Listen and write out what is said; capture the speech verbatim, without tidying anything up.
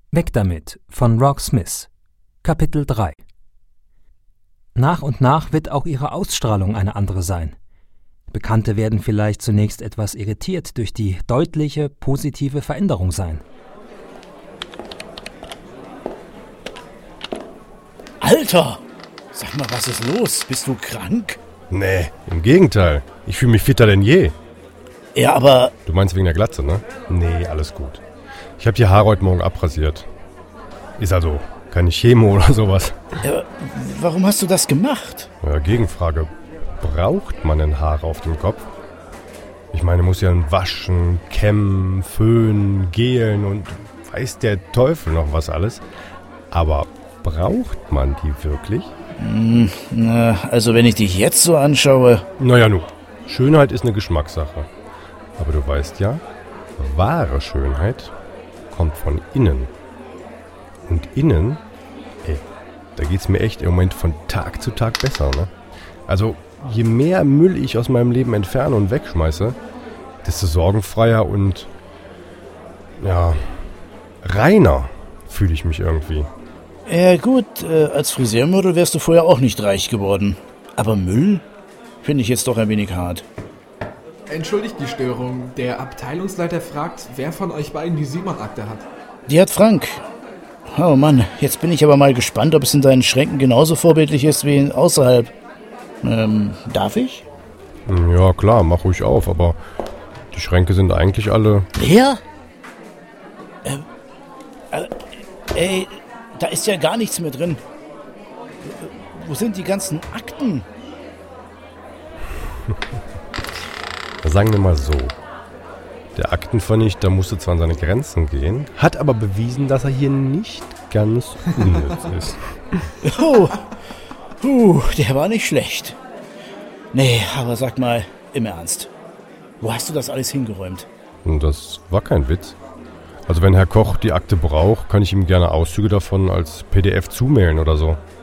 Weg damit von Rock Smith. Kapitel drei. Nach und nach wird auch ihre Ausstrahlung eine andere sein. Bekannte werden vielleicht zunächst etwas irritiert durch die deutliche, positive Veränderung sein. Alter! Sag mal, was ist los? Bist du krank? Nee, im Gegenteil. Ich fühle mich fitter denn je. Ja, aber... Du meinst wegen der Glatze, ne? Nee, alles gut. Ich habe die Haare heute Morgen abrasiert. Ist also keine Chemo oder sowas. Ja, warum hast du das gemacht? Ja, Gegenfrage. Braucht man denn Haare auf dem Kopf? Ich meine, muss ja waschen, kämmen, föhnen, gelen und weiß der Teufel noch was alles. Aber braucht man die wirklich? Hm, na, also wenn ich dich jetzt so anschaue... Naja, nu. Schönheit ist eine Geschmackssache. Aber du weißt ja, wahre Schönheit kommt von innen. Und innen, ey, da geht's mir echt im Moment von Tag zu Tag besser, ne? Also, je mehr Müll ich aus meinem Leben entferne und wegschmeiße, desto sorgenfreier und, ja, reiner fühle ich mich irgendwie. Ja gut, äh, als Friseurmodel wärst du vorher auch nicht reich geworden. Aber Müll finde ich jetzt doch ein wenig hart. Entschuldigt die Störung. Der Abteilungsleiter fragt, wer von euch beiden die Simon-Akte hat. Die hat Frank. Oh Mann, jetzt bin ich aber mal gespannt, ob es in deinen Schränken genauso vorbildlich ist wie außerhalb. Ähm, darf ich? Ja klar, mach ruhig auf, aber die Schränke sind eigentlich alle... Leer? Ähm, äh, ey, da ist ja gar nichts mehr drin. Wo sind die ganzen Akten? Sagen wir mal so. Der Aktenvernichter musste zwar an seine Grenzen gehen, hat aber bewiesen, dass er hier nicht ganz unnütz ist. Oh, uh, der war nicht schlecht. Nee, aber sag mal, im Ernst. Wo hast du das alles hingeräumt? Und das war kein Witz. Also wenn Herr Koch die Akte braucht, kann ich ihm gerne Auszüge davon als P D F zumailen oder so.